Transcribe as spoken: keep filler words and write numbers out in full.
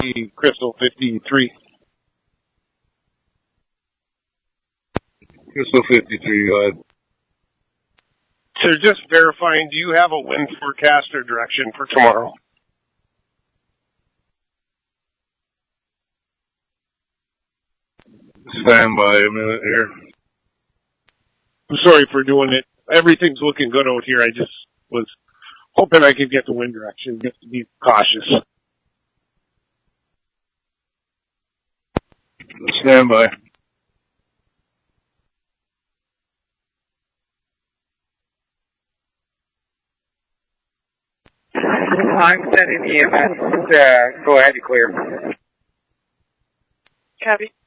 Copy, Crystal fifty-three. Crystal fifty-three, go ahead. So just verifying, do you have a wind forecast or direction for tomorrow? Stand by a minute here. I'm sorry for doing it. Everything's looking good out here. I just was hoping I could get the wind direction, just to be cautious. Stand by. I'm sending the E M S. Uh, go ahead, you clear. Copy.